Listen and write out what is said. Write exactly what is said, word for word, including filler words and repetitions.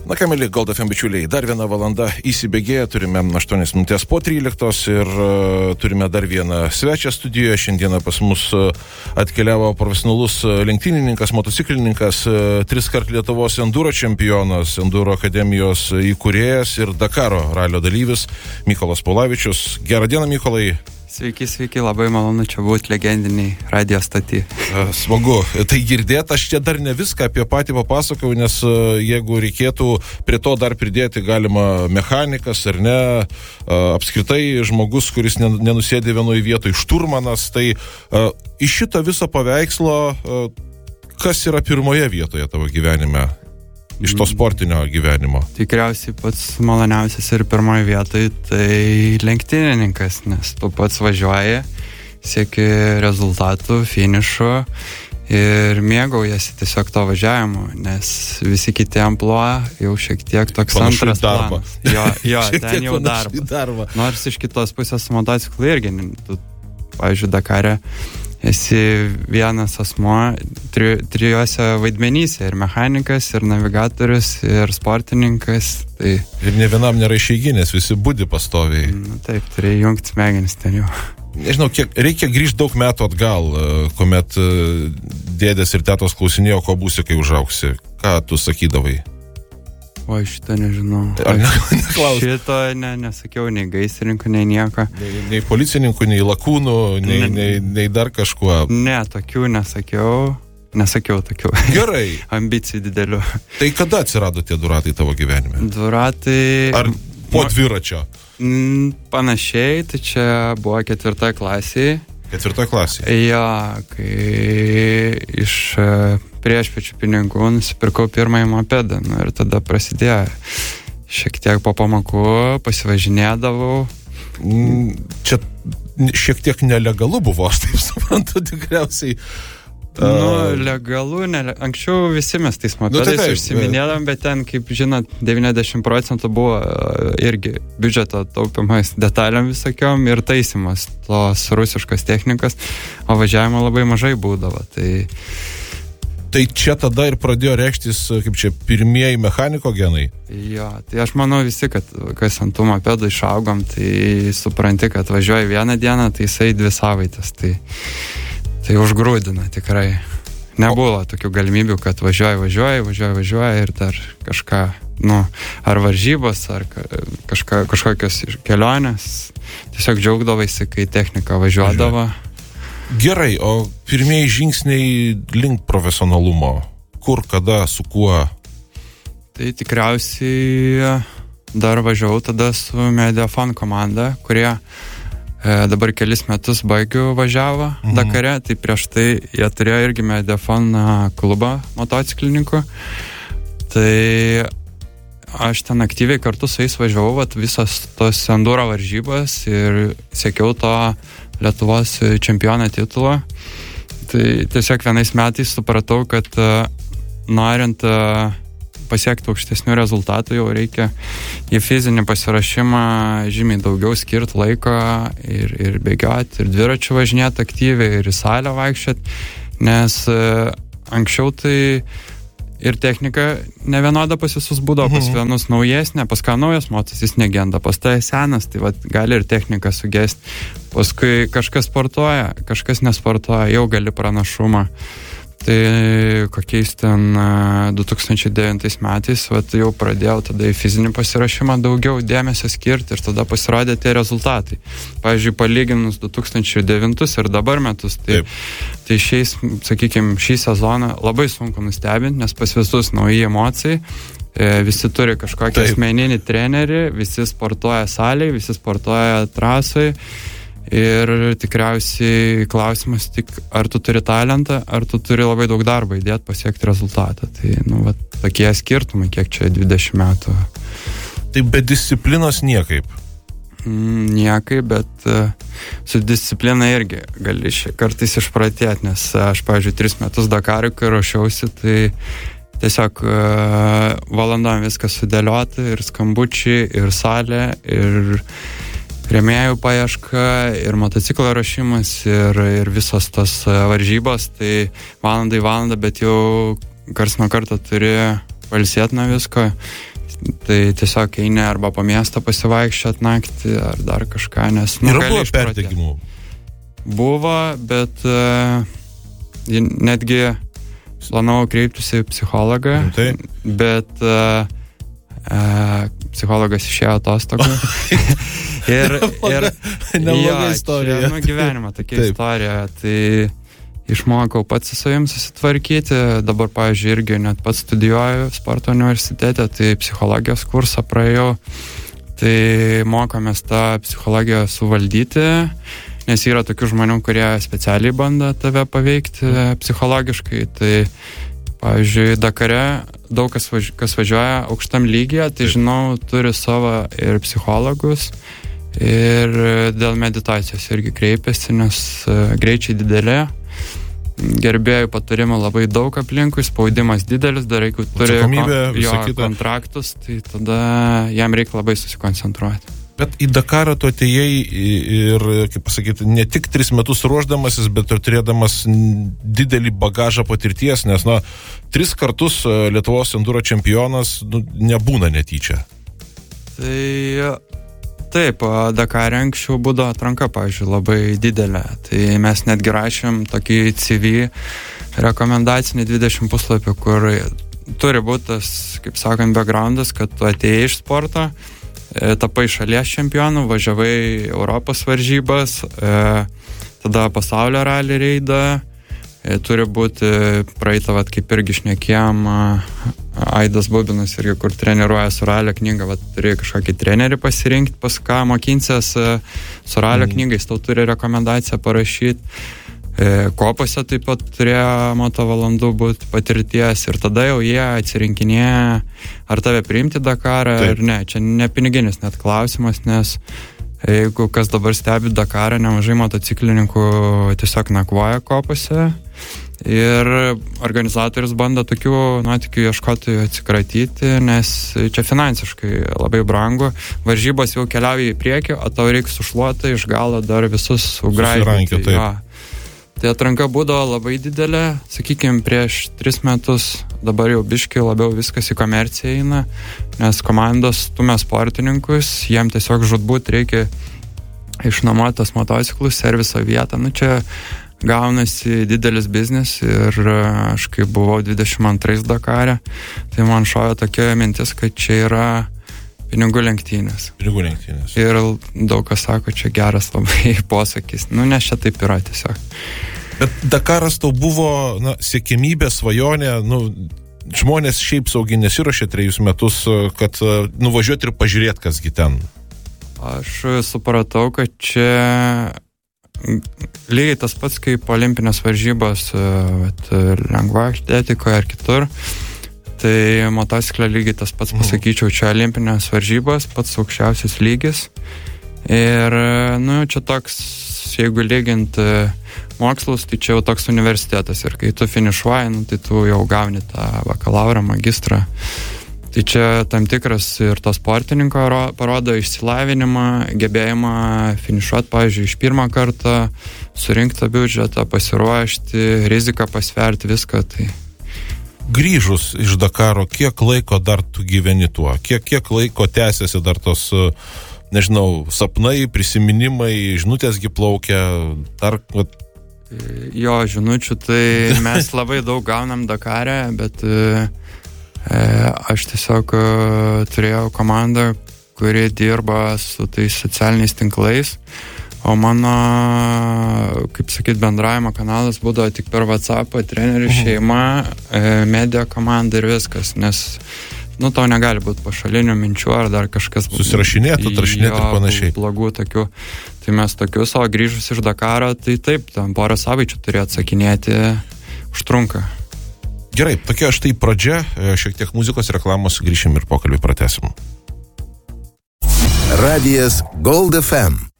Na ką, mėly Gold F M bičiuliai, dar viena valanda įsibėgėja, turime aštuonias minutės po tryliktos ir uh, turime dar vieną svečią studijoje. Šiandieną pas mus uh, atkeliavo profesionalus uh, lenktynininkas, motociklininkas, uh, tris kart Lietuvos enduro čempionas, enduro akademijos įkūrėjas ir Dakaro ralio dalyvis Mykolas Paulavičius. Gerą dieną, Mykolai. Sveiki, sveiki, labai malonu čia būti legendiniai radio stoty. Smagu. Tai girdėt, aš čia dar ne viską apie patį papasakau, nes jeigu reikėtų prie to dar pridėti galima mechanikas ar ne, apskritai žmogus, kuris nenusėdė vienoje vietoje, šturmanas, tai iš šito viso paveikslo, kas yra pirmoje vietoje tavo gyvenime? Iš to sportinio gyvenimo. Tikriausiai pats maloniausias ir pirmoje vietoje tai lenktynininkas, nes tu pats važiuoji, sieki rezultatų, finišo ir mėgaujasi tiesiog to važiavimu, nes visi kiti ampluo jau šiek tiek toks panašu antras planas. Jo, jo ten jau darbas. Nors iš kitos pusės motociklų irgi, tu, pavyzdžiui, Dakare esi vienas asmuo tri, trijuose vaidmenyse, ir mechanikas, ir navigatorius, ir sportininkas. Tai... Ir ne vienam nėra išeiginės, visi budi pastoviai. Nu, taip, turėjai jungti smegenis ten jau. Nežinau, kiek, reikia grįžti daug metų atgal, kuomet dėdės ir tetos klausinėjo, ko būsi, kai užauksi. Ką tu sakydavai? O šitą nežinau. Ar ne, neklaus? Šito ne, nesakiau nei gaisrininkų, nei nieko. Nei, nei policininkų, nei lakūnų, nei, ne, nei, nei dar kažkuo. Ne, tokių nesakiau. Nesakiau tokių. Gerai. Ambicijų didelių. Tai kada atsirado tie duratai tavo gyvenime? Duratai... Ar po dviračio? M, panašiai, tai čia buvo ketvirtoje klasėje. Ketvirtoje klasėje? Jo, kai iš... priešpečių pinigų nusipirkau pirmąjį mopedą, nu, ir tada prasidėjo šiek tiek po pamokų, pasivažinėdavau. Čia šiek tiek nelegalu buvo, aš taip suprantu, tikriausiai. Nu, legalu, nele... anksčiau visi mes tais mopedais nu, tai užsiminėdam, bet ten, kaip žinot, devyniasdešimt procentų buvo irgi biudžeto taupimas detalėm visokiom ir taisymas tos rusiškos technikos, o važiavimo labai mažai būdavo, tai... Tai čia tada ir pradėjo reikštis, kaip čia, pirmieji mechaniko genai? Jo, tai aš manau visi, kad kas ant tų mopedų išaugom, tai supranti, kad važiuoji vieną dieną, tai jisai dvi savaitės, tai, tai užgrūdina tikrai. Nebuvo tokių galimybių, kad važiuoji, važiuoji, važiuoji, važiuoji ir dar kažką, nu, ar varžybos, ar kažka, kažkokios kelionės. Tiesiog džiaugdavaisi, kai technika važiuodavo. Važiuoji. Gerai, o pirmieji žingsniai link profesionalumo? Kur, kada, su kuo? Tai tikriausiai dar važiavau tada su Mediafon komanda, kurie e, dabar kelis metus baigiu važiavo mhm. Dakare, tai prieš tai jie turėjo irgi Mediafon klubą motociklininkų. Tai aš ten aktyviai kartu su jais važiavau, vat, visas tos enduro varžybas ir siekiau to Lietuvos čempiono titulo. Tai tiesiog vienais metais supratau, kad uh, norint uh, pasiekti aukštesnių rezultatų, jau reikia į fizinį pasiruošimą žymiai daugiau skirti laiko ir, ir bėgioti, ir dviračių važinėti aktyviai, ir į salę vaikščioti, nes uh, anksčiau tai ir technika nevienoda pas visus būdavo, pas vienus naujesnė, pas ką naujas motas, jis negenda, pas tai senas, tai vat, gali ir technika sugesti. Paskui kažkas sportuoja, kažkas nesportuoja, jau gali pranašumą. Tai kokiais ten du tūkstančiai devintais metais vat, jau pradėjau tada į fizinį pasirašymą daugiau dėmesio skirti ir tada pasirodė tie rezultatai. Pavyzdžiui, palyginus du tūkstančiai devintus ir dabar metus, tai, tai šiais, sakykime, šį sezoną labai sunku nustebinti, nes pas visus nauji emocijai, visi turi kažkokį Taip. asmeninį trenerį, visi sportuoja salėje, visi sportuoja trasai. Ir tikriausiai klausimas tik, ar tu turi talentą, ar tu turi labai daug darbo įdėti pasiekti rezultatą. Tai, nu, va, tokie skirtumai, kiek čia dvidešimt metų. Tai be disciplinos niekaip? Mm, niekaip, bet uh, su disciplina irgi gali kartais išpratėti, nes aš, pavyzdžiui, tris metus Dakarui, kai ruošiausi, tai tiesiog uh, valandom viskas sudėliota, ir skambučiai, ir salė, ir rėmėjų paieška, ir motociklo ruošimas, ir, ir visos tos varžybos, tai valandai valandą, bet jau kars nuo karto turi pailsėti nuo visko, Tai tiesiog eini arba po miestą pasivaikščiot naktį, ar dar kažką, nes... Nu, yra buvo perdegimų? Buvo, bet uh, netgi planavau kreiptis į psichologą, tai? bet uh, uh, psichologas išėjo atostogų. ir, ir, Nebloga istorija. Čia, nu, gyvenimo tokia Taip. istorija, tai išmokau pats su savim susitvarkyti. Dabar, pavyzdžiui, irgi net pats studijuoju sporto universitete, tai psichologijos kursą praėjau. Tai mokomės tą psichologiją suvaldyti, nes yra tokių žmonių, kurie specialiai bando tave paveikti psichologiškai. Tai, pavyzdžiui, Dakare daug kas, važi- kas važiuoja aukštam lygyje, tai žinau, turi savo ir psichologus, ir dėl meditacijos irgi kreipiasi, nes greičiai didelė. Gerbėjų patarimų labai daug aplinkui, spaudimas didelis, dar jeigu turi kon- jo kontraktus, tai tada jam reikia labai susikoncentruoti. Bet į Dakarą tu atėjai ir, kaip pasakyti, ne tik tris metus ruošdamasis, bet ir turėdamas didelį bagažą patirties, nes, na, tris kartus Lietuvos enduro čempionas nu, nebūna netyčia. Tai taip, Dakare anksčiau būdavo atranka, pavyzdžiui, labai didelė. Tai mes netgi rašėm tokį C V rekomendacinį dvidešimt puslapių, kur turi būti tas, kaip sakant, backgroundas, kad tu atėjai iš sporto, tapai šalies čempionų, važiavai Europos varžybas, tada pasaulio rally reidą, turi būti praeitą, vat, kaip irgi šnekėjom, Aidas Bubinas irgi, kur treniruoja su ralio knyga, vat, turi kažkokį trenerį pasirinkti, pas ką mokinsies su ralio mm. knygais, tau turi rekomendaciją parašyti. Kopose taip pat turėjo moto valandų būti patirties ir tada jau jie atsirinkinėja, ar tave priimti Dakarą ar ne. Čia ne piniginis net klausimas, nes jeigu kas dabar stebi Dakarą, nemažai motociklininkų tiesiog nakvoja kopose ir organizatorius bando tokių nuotykių ieškoti atsikratyti, nes čia finansiškai labai brangu. Varžybos jau keliauja į priekį, o tau reikia sušluoti iš galo dar visus sugraibyti. Tai atranka būdavo labai didelė, sakykime, prieš tris metus, dabar jau biškai labiau viskas į komerciją eina, nes komandos stumia sportininkus, jiem tiesiog žudbūt reikia išnuomoti tos motociklus, serviso vietą. Nu, čia gaunasi didelis biznis ir aš kai buvau dvidešimt antrais Dakare, tai man šovė tokia mintis, kad čia yra pinigų lenktynės. Pinigų lenktynės. Ir daug kas sako, čia geras labai posakis. Nu, nes čia taip yra tiesiog. Bet Dakaras tau buvo, na, siekimybė, svajonė, nu, žmonės šiaip saugiai nesiruošė trejus metus, kad nuvažiuoti ir pažiūrėti, kasgi ten. Aš supratau, kad čia lygiai tas pats kaip olimpinės varžybos, vat, lengva atletikoje ar kitur. Tai motociklą lygiai tas pats pasakyčiau, čia olimpinės varžybos, pats aukščiausias lygis. Ir, nu, čia toks, jeigu lygint mokslus, tai čia jau toks universitetas. Ir kai tu finišuoji, nu, tai tu jau gauni tą bakalaurą, magistrą. Tai čia tam tikras ir to sportininko parodo išsilavinimą, gebėjimą finišuoti, pavyzdžiui, iš pirmą kartą, surinkti biudžetą, pasiruošti, riziką pasverti, viską. Tai grįžus iš Dakaro, kiek laiko dar tu gyveni tuo? Kiek, kiek laiko tęsiasi dar tos, nežinau, sapnai, prisiminimai, žinutėsgi plaukia, dar... Jo, žinučių, tai mes labai daug gaunam Dakare, bet e, aš tiesiog e, turėjau komandą, kuri dirba su tais socialiniais tinklais, o mano, kaip sakyt, bendravimo kanalas būdavo tik per WhatsAppą, trenerių šeima, media komanda ir viskas, nes, nu, tau negali būti pašalinių minčių ar dar kažkas... Susirašinėtų, atrašinėtų ir panašiai. Blogų tokių. Tai mes tokius, o grįžus iš Dakaro, tai taip, tam porą savaičių turėjo atsakinėti, užtrunka. Gerai, tokia štai pradžia, šiek tiek muzikos reklamos, grįšim ir pokalbį pratesim. Radijas Gold F M.